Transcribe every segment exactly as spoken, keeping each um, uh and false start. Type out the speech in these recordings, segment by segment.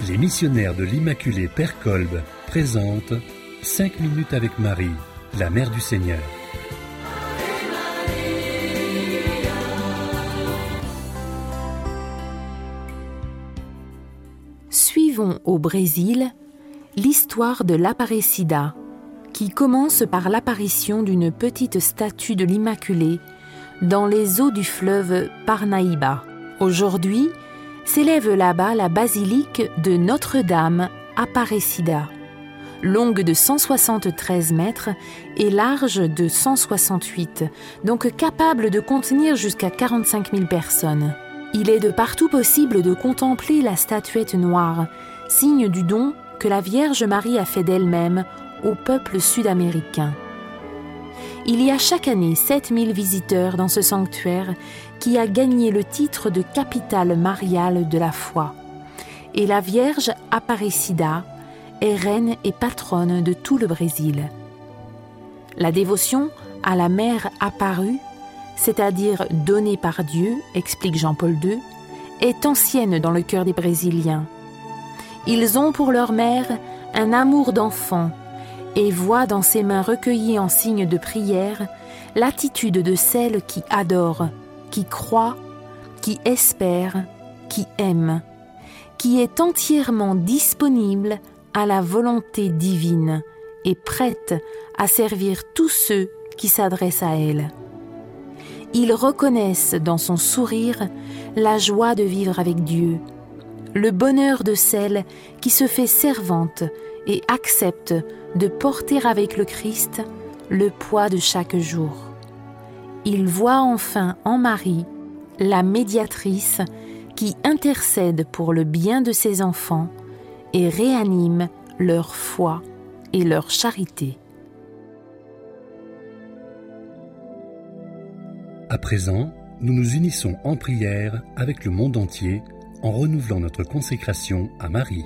Les missionnaires de l'Immaculée Père Kolb présentent cinq minutes avec Marie, la Mère du Seigneur. Suivons au Brésil l'histoire de l'Aparecida, qui commence par l'apparition d'une petite statue de l'Immaculée dans les eaux du fleuve Parnaíba. Aujourd'hui, s'élève là-bas la basilique de Notre-Dame Aparecida, longue de cent soixante-treize mètres et large de cent soixante-huit, donc capable de contenir jusqu'à quarante-cinq mille personnes. Il est de partout possible de contempler la statuette noire, signe du don que la Vierge Marie a fait d'elle-même au peuple sud-américain. Il y a chaque année sept mille visiteurs dans ce sanctuaire qui a gagné le titre de capitale mariale de la foi. Et la Vierge Aparecida est reine et patronne de tout le Brésil. La dévotion à la Mère apparue, c'est-à-dire donnée par Dieu, explique Jean-Paul deux, est ancienne dans le cœur des Brésiliens. Ils ont pour leur mère un amour d'enfant et voient dans ses mains recueillies en signe de prière l'attitude de celle qui adore, qui croit, qui espère, qui aime, qui est entièrement disponible à la volonté divine et prête à servir tous ceux qui s'adressent à elle. Ils reconnaissent dans son sourire la joie de vivre avec Dieu, le bonheur de celle qui se fait servante et accepte de porter avec le Christ le poids de chaque jour. Ils voient enfin en Marie la médiatrice qui intercède pour le bien de ses enfants et réanime leur foi et leur charité. À présent, nous nous unissons en prière avec le monde entier en renouvelant notre consécration à Marie.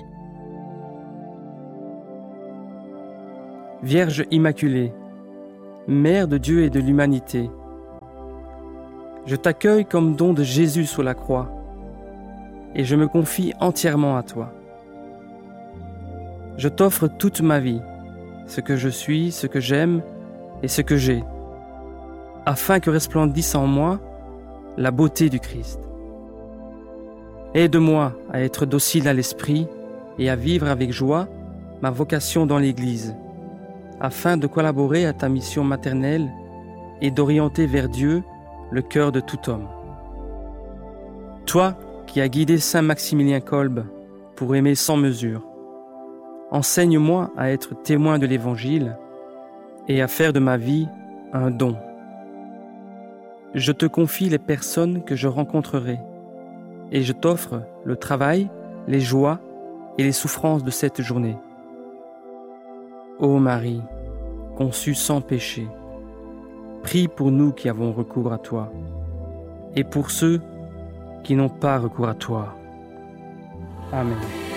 Vierge Immaculée, Mère de Dieu et de l'humanité, je t'accueille comme don de Jésus sur la croix et je me confie entièrement à toi. Je t'offre toute ma vie, ce que je suis, ce que j'aime et ce que j'ai, afin que resplendisse en moi la beauté du Christ. Aide-moi à être docile à l'esprit et à vivre avec joie ma vocation dans l'Église, afin de collaborer à ta mission maternelle et d'orienter vers Dieu le cœur de tout homme. Toi qui as guidé saint Maximilien Kolb pour aimer sans mesure, enseigne-moi à être témoin de l'Évangile et à faire de ma vie un don. Je te confie les personnes que je rencontrerai et je t'offre le travail, les joies et les souffrances de cette journée. Ô Marie, conçue sans péché, prie pour nous qui avons recours à toi et pour ceux qui n'ont pas recours à toi. Amen.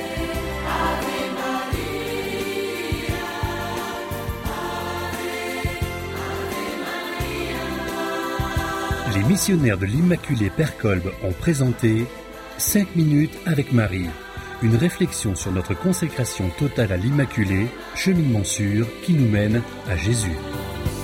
Les missionnaires de l'Immaculée Père Kolb ont présenté cinq minutes avec Marie, une réflexion sur notre consécration totale à l'Immaculée, cheminement sûr qui nous mène à Jésus.